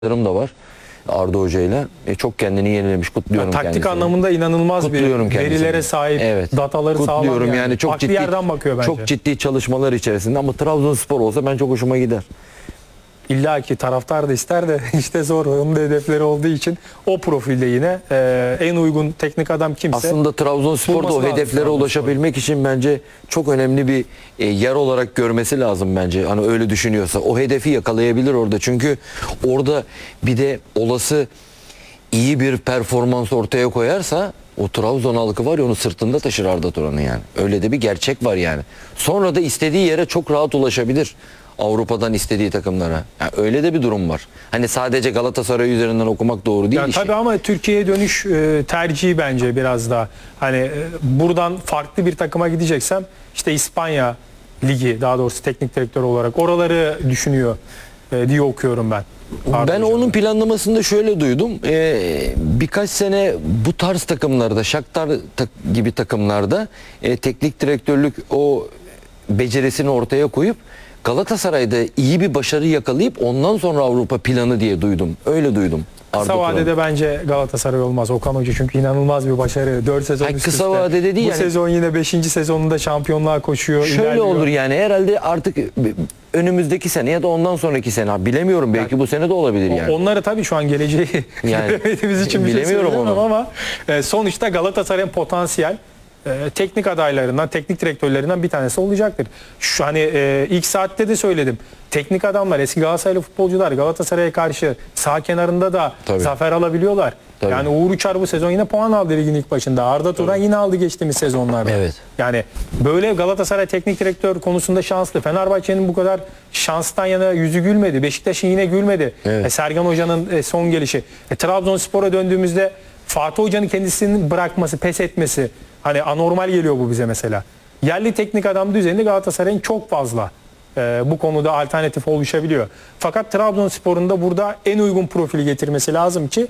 da var Arda Hoca ile. Çok kendini yenilemiş. Kutluyorum taktik kendisini. anlamında inanılmaz bir verilere sahip, evet. dataları sağlam. Kutluyorum yani çok farklı ciddi yerden bakıyor bence. Çok ciddi çalışmalar içerisinde ama Trabzonspor olsa ben çok hoşuma gider. İlla ki taraftar da ister de işte zor. Onun da hedefleri olduğu için o profilde yine en uygun teknik adam kimse. Aslında Trabzonspor'da o hedeflere ulaşabilmek için bence çok önemli bir yer olarak görmesi lazım bence. Hani öyle düşünüyorsa o hedefi yakalayabilir orada. Çünkü orada bir de olası iyi bir performans ortaya koyarsa o Trabzon halkı var ya onu sırtında taşır Arda Turan'ı yani. Öyle de bir gerçek var yani. Sonra da istediği yere çok rahat ulaşabilir. Avrupa'dan istediği takımlara. Yani öyle de bir durum var. Hani sadece Galatasaray üzerinden okumak doğru değil. Yani tabii ama Türkiye'ye dönüş tercihi bence biraz daha. Hani buradan farklı bir takıma gideceksem işte İspanya Ligi, daha doğrusu teknik direktör olarak oraları düşünüyor diye okuyorum ben. Ben onun planlamasında şöyle duydum. Birkaç sene bu tarz takımlarda, Shakhtar gibi takımlarda teknik direktörlük o becerisini ortaya koyup Galatasaray'da iyi bir başarı yakalayıp ondan sonra Avrupa planı diye duydum. Öyle duydum. Kısa vadede bence Galatasaray olmaz. Okan Hoca çünkü inanılmaz bir başarı. 4 sezon üst üste. Kısa vadede değil bu yani. sezon yine 5. sezonunda şampiyonluğa koşuyor. Şöyle ilerliyor. olur yani herhalde artık önümüzdeki sene ya da ondan sonraki sene bilemiyorum belki bu sene de olabilir yani. Onları tabii şu an geleceği yani, göremediğimiz için bilemiyorum onu ama sonuçta Galatasaray'ın potansiyel teknik adaylarından, teknik direktörlerinden bir tanesi olacaktır. Şu hani ilk saatte de söyledim. Teknik adamlar, eski Galatasaraylı futbolcular Galatasaray'a karşı sağ kenarında da zafer alabiliyorlar. Tabii. Yani Uğur Uçar bu sezon yine puan aldı ligin ilk başında. Arda Turan yine aldı geçtiğimiz sezonlarda. Evet. Yani böyle Galatasaray teknik direktör konusunda şanslı. Fenerbahçe'nin bu kadar şanstan yana yüzü gülmedi. Beşiktaş'ın yine gülmedi. Evet. Sergen Hoca'nın son gelişi. Trabzonspor'a döndüğümüzde Fatih Hoca'nın kendisini bırakması, pes etmesi hani anormal geliyor bu bize mesela. Yerli teknik adam düzeyinde Galatasaray'ın çok fazla bu konuda alternatif oluşabiliyor. Fakat Trabzonspor'un da burada en uygun profili getirmesi lazım ki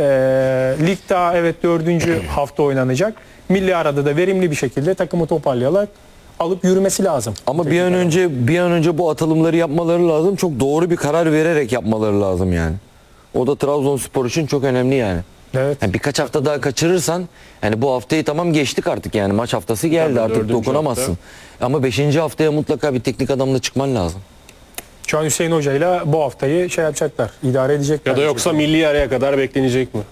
lig daha evet 4. hafta oynanacak. Milli arada da verimli bir şekilde takımı toparlayarak alıp yürümesi lazım. Ama bir an önce bu atılımları yapmaları lazım. Çok doğru bir karar vererek yapmaları lazım yani. O da Trabzonspor için çok önemli yani. Evet. Yani birkaç hafta daha kaçırırsan yani bu haftayı tamam geçtik artık yani maç haftası geldi tabii, artık dokunamazsın. Hafta. Ama 5. haftaya mutlaka bir teknik adamla çıkman lazım. Şu an Hüseyin Hoca ile bu haftayı şey yapacaklar, idare edecekler. Ya da yoksa milli araya kadar beklenecek mi?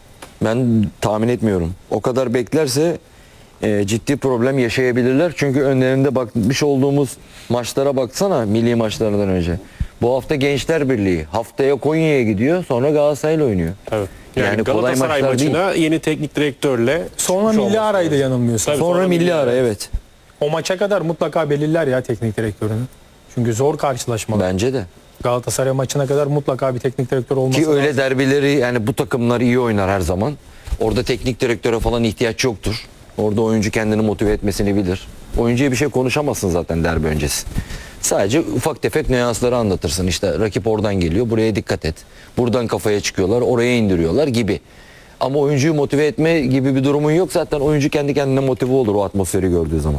Ben tahmin etmiyorum. O kadar beklerse ciddi problem yaşayabilirler. Çünkü önlerinde bakmış olduğumuz maçlara baksana milli maçlardan önce. Bu hafta Gençler Birliği, haftaya Konya'ya gidiyor, sonra Galatasaray'la oynuyor. Evet. Yani Galatasaray kolay maçına değil. Yeni teknik direktörle sonra milli araydı yanılmıyorsam. Sonra milli ara evet. O maça kadar mutlaka belirler ya teknik direktörünü. Çünkü zor karşılaşmalar. Bence de. Galatasaray maçına kadar mutlaka bir teknik direktör olması ki öyle lazım. Derbileri yani bu takımlar iyi oynar her zaman. Orada teknik direktöre falan ihtiyaç yoktur. Orada oyuncu kendini motive etmesini bilir. Oyuncuya bir şey konuşamazsın zaten derbi öncesi. Sadece ufak tefek nüansları anlatırsın. İşte rakip oradan geliyor, buraya dikkat et. Buradan kafaya çıkıyorlar, oraya indiriyorlar gibi. Ama oyuncuyu motive etme gibi bir durumun yok. Zaten oyuncu kendi kendine motive olur o atmosferi gördüğü zaman.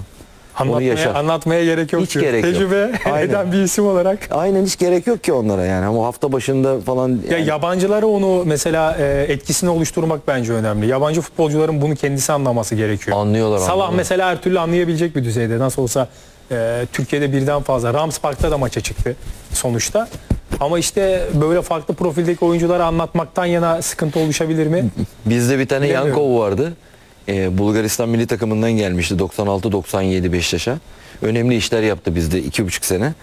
Anlatmaya gerek yok. Hiç gerek yok. Tecrübe eden bir isim olarak. Aynen hiç gerek yok ki onlara yani. Ama hafta başında falan. Yani... Ya yabancılara onu mesela etkisini oluşturmak bence önemli. Yabancı futbolcuların bunu kendisi anlaması gerekiyor. Anlıyorlar. Salah mesela her türlü anlayabilecek bir düzeyde. Nasıl olsa Türkiye'de birden fazla. Rams Park'ta da maça çıktı sonuçta. Ama işte böyle farklı profildeki oyuncuları anlatmaktan yana sıkıntı oluşabilir mi? Bizde bir tane Yankov vardı. Bulgaristan milli takımından gelmişti 96-97 Beşiktaş'a. Önemli işler yaptı bizde 2,5 sene.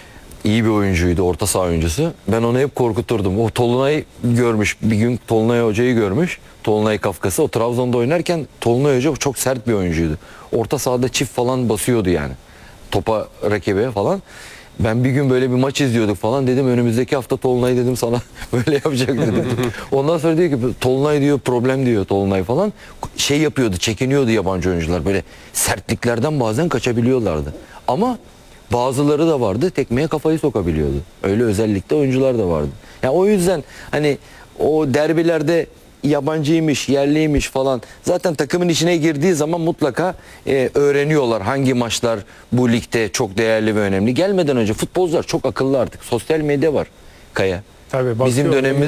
İyi bir oyuncuydu, orta saha oyuncusu. Ben onu hep korkuturdum. O Tolunay görmüş, bir gün Tolunay Hoca'yı görmüş. Tolunay Kafkas'ı. O Trabzon'da oynarken Tolunay Hoca çok sert bir oyuncuydu. Orta sahada çift falan basıyordu yani. Topa, rakibe falan. Ben bir gün böyle bir maç izliyorduk falan dedim önümüzdeki hafta Tolunay dedim sana böyle yapacak dedim. Ondan sonra diyor ki Tolunay diyor problem diyor Tolunay falan. Şey yapıyordu, çekiniyordu yabancı oyuncular böyle sertliklerden bazen kaçabiliyorlardı. Ama bazıları da vardı tekmeye kafayı sokabiliyordu. Öyle özellikle oyuncular da vardı. Yani o yüzden hani o derbilerde yabancıymış, yerliymiş falan. Zaten takımın içine girdiği zaman mutlaka öğreniyorlar hangi maçlar bu ligde çok değerli ve önemli. Gelmeden önce futbolcular çok akıllı artık. Sosyal medya var Kaya. Tabii, Bizim bakıyor. dönemimiz